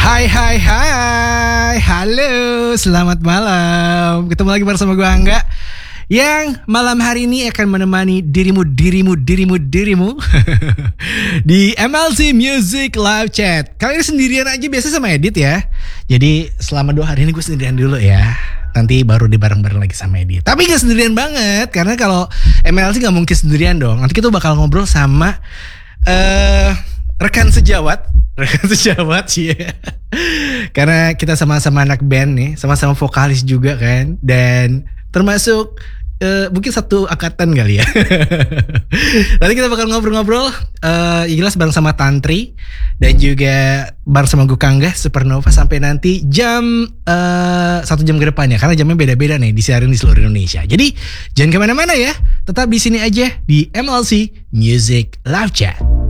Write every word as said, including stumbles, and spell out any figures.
Hai hai hai, halo, selamat malam. Ketemu lagi bersama gue Angga, yang malam hari ini akan menemani dirimu, dirimu, dirimu, dirimu di M L C Music Live Chat. Kali ini sendirian aja, biasa sama Edit ya. Jadi selama dua hari ini gue sendirian dulu ya. Nanti baru dibareng-bareng lagi sama Edit. Tapi gak sendirian banget, karena kalau M L C gak mungkin sendirian dong. Nanti kita bakal ngobrol sama uh, rekan sejawat Rekan sejawat sih ya. Karena kita sama-sama anak band nih, sama-sama vokalis juga kan. Dan termasuk uh, mungkin satu angkatan kali ya. Nanti kita bakal ngobrol-ngobrol uh, ya jelas bareng sama Tantri. Dan juga bareng sama gue Kangga Supernova. Sampai nanti jam uh, Satu jam ke depannya, karena jamnya beda-beda nih, disiarin di seluruh Indonesia. Jadi jangan kemana-mana ya, tetap di sini aja di M L C Music Live Chat.